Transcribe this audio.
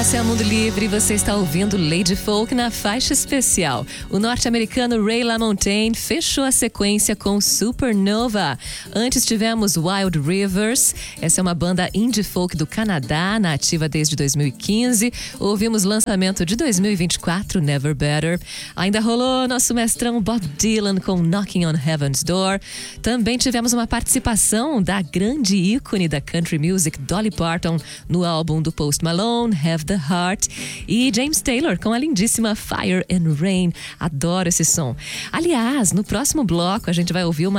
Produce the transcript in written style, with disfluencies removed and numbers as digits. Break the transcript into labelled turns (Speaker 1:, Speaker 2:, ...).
Speaker 1: Esse é o Mundo Livre, você está ouvindo Lady Folk na faixa especial. O norte-americano Ray LaMontagne fechou a sequência com Supernova. Antes tivemos Wild Rivers, essa é uma banda indie folk do Canadá, na ativa desde 2015. Ouvimos lançamento de 2024, Never Better. Ainda rolou nosso mestrão Bob Dylan com Knocking on Heaven's Door. Também tivemos uma participação da grande ícone da country music, Dolly Parton, no álbum do Post Malone, Have the Heart, e James Taylor com a lindíssima Fire and Rain. Adoro esse som. Aliás, no próximo bloco a gente vai ouvir uma